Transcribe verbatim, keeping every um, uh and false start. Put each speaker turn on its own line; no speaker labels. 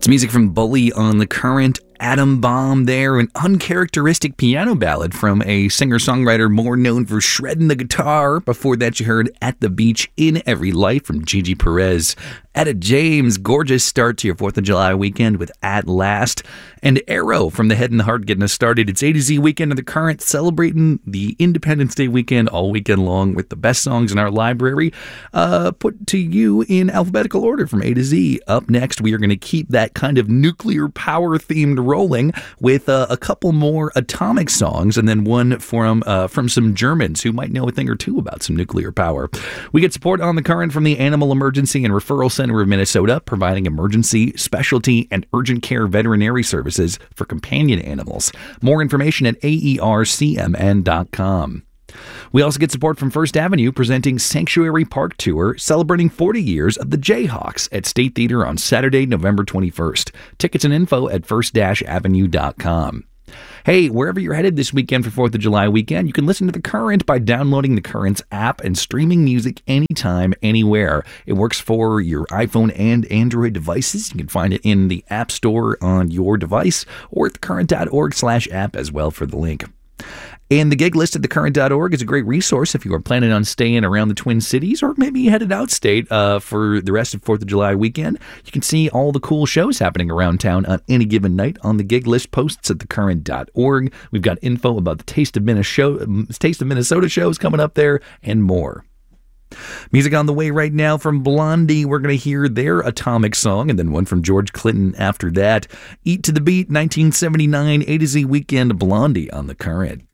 It's music from Bully on the Current. Atom Bomb there, an uncharacteristic piano ballad from a singer-songwriter more known for shredding the guitar. Before that, you heard At the Beach in Every Life from Gigi Perez. Etta James, gorgeous start to your fourth of July weekend with At Last. And Arrow from The Head and the Heart getting us started. It's A to Z weekend of the Current, celebrating the Independence Day weekend all weekend long with the best songs in our library, uh, put to you in alphabetical order from A to Z. Up next, we are going to keep that kind of nuclear power themed rolling with uh, a couple more atomic songs, and then one from uh, from some Germans who might know a thing or two about some nuclear power. We get support on the Current from the Animal Emergency and Referral Center of Minnesota, providing emergency, specialty, and urgent care veterinary services for companion animals. More information at A E R C M N dot com. We also get support from First Avenue, presenting Sanctuary Park Tour, celebrating forty years of the Jayhawks at State Theater on Saturday, November twenty-first. Tickets and info at first avenue dot com. Hey, wherever you're headed this weekend for fourth of July weekend, you can listen to The Current by downloading the Current's app and streaming music anytime, anywhere. It works for your iPhone and Android devices. You can find it in the App Store on your device or at thecurrent.org slash app as well for the link. And the gig list at thecurrent dot org is a great resource if you are planning on staying around the Twin Cities, or maybe headed outstate uh, for the rest of fourth of July weekend. You can see all the cool shows happening around town on any given night on the gig list posts at thecurrent dot org. We've got info about the Taste of Minnesota, Taste of Minnesota shows coming up there and more. Music on the way right now from Blondie. We're going to hear their Atomic song, and then one from George Clinton after that. Eat to the Beat, nineteen seventy-nine, A to Z weekend, Blondie on the Current.